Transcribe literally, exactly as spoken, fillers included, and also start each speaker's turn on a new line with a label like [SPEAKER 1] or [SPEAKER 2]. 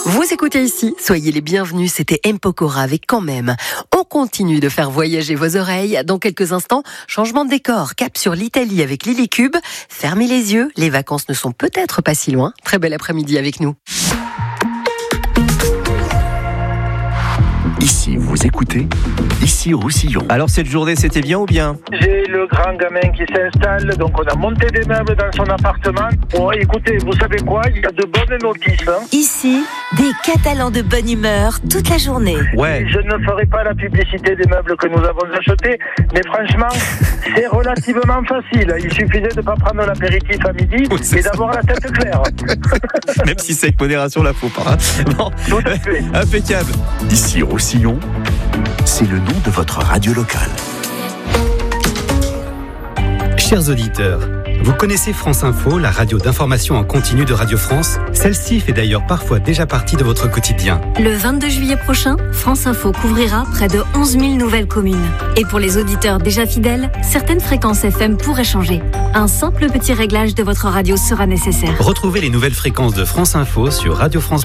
[SPEAKER 1] Vous écoutez ici, soyez les bienvenus, c'était M. Pokora avec Quand même. On continue de faire voyager vos oreilles. Dans quelques instants, changement de décor, cap sur l'Italie avec Lily Cube. Fermez les yeux, les vacances ne sont peut-être pas si loin. Très bel après-midi avec nous.
[SPEAKER 2] Ici, vous écoutez, ici Roussillon.
[SPEAKER 3] Alors cette journée, c'était bien ou bien ?
[SPEAKER 4] J'ai le grand gamin qui s'installe, donc on a monté des meubles dans son appartement. Bon, écoutez, vous savez quoi ? Il y a de bonnes notices. Hein.
[SPEAKER 5] Ici, des Catalans de bonne humeur toute la journée.
[SPEAKER 3] Ouais.
[SPEAKER 4] Je ne ferai pas la publicité des meubles que nous avons achetés, mais franchement, c'est relativement facile. Il suffisait de ne pas prendre l'apéritif à midi
[SPEAKER 3] Oui,
[SPEAKER 4] et d'avoir la tête claire.
[SPEAKER 3] Même si c'est avec modération, la faut pas. Hein. Bon.
[SPEAKER 4] Tout à fait.
[SPEAKER 3] Impeccable.
[SPEAKER 2] Ici Roussillon, c'est le nom de votre radio locale.
[SPEAKER 6] Chers auditeurs, vous connaissez France Info, la radio d'information en continu de Radio France ? Celle-ci fait d'ailleurs parfois déjà partie de votre quotidien.
[SPEAKER 7] Le vingt-deux juillet prochain, France Info couvrira près de onze mille nouvelles communes. Et pour les auditeurs déjà fidèles, certaines fréquences F M pourraient changer. Un simple petit réglage de votre radio sera nécessaire.
[SPEAKER 6] Retrouvez les nouvelles fréquences de France Info sur radio france